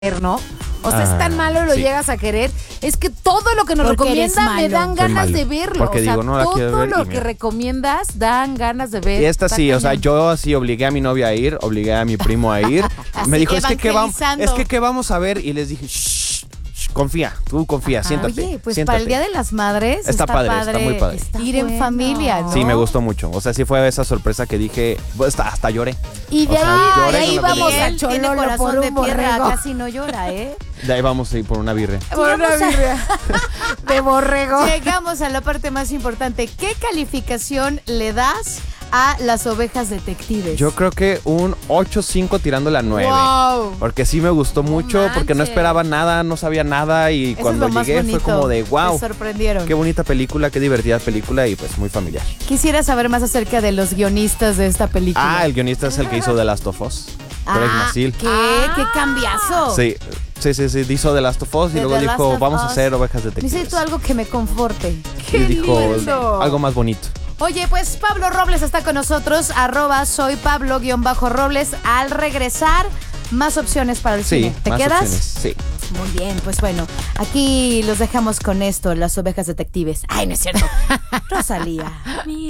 ¿no? O sea, es tan malo lo llegas a querer. Es que todo lo que nos recomienda me dan ganas de verlo. Porque o sea, digo, no la quiero ver. Todo lo que recomiendas dan ganas de ver. Y esta sí, o sea, yo sí obligué a mi novia a ir, obligué a mi primo a ir. Me dijo, es que ¿qué vamos a ver? Y les dije, shh, confía, tú confía, siéntate. Oye, pues siéntate. para el Día de las Madres está padre, está muy padre. Ir en familia, ¿no? Sí, me gustó mucho. O sea, sí fue esa sorpresa que dije, hasta lloré. Y de ahí vamos a Tiene Chololo corazón por de un piedra, borrego. casi no llora, ¿eh? De ahí vamos a ir por una birria. Por una birria de borrego. Llegamos a la parte más importante. ¿Qué calificación le das a Las Ovejas Detectives? Yo creo que un 8.5 tirándole a 9. ¡Wow! Porque sí me gustó mucho, porque no manches. esperaba nada, no sabía nada y Eso cuando es lo más llegué fue bonito. como de wow. Me sorprendieron. Qué bonita película, qué divertida película y pues muy familiar. Quisiera saber más acerca de los guionistas de esta película. El guionista es el que hizo The Last of Us. Greg Masil. ¿Qué? ¡Qué cambiazo! Sí, hizo The Last of Us y De luego The Last dijo, of vamos a Us. hacer Ovejas Detectives. Necesito algo que me conforte. Y dijo algo más bonito. Oye, pues Pablo Robles está con nosotros, @soy Pablo_Robles. Al regresar, más opciones para el cine. ¿Te más quedas? opciones, sí. Muy bien, pues bueno, aquí los dejamos con esto, Las Ovejas Detectives. Ay, no es cierto. Rosalía.